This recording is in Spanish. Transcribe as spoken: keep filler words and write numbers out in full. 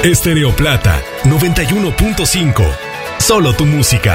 Estéreo Plata noventa y uno punto cinco. Solo tu música.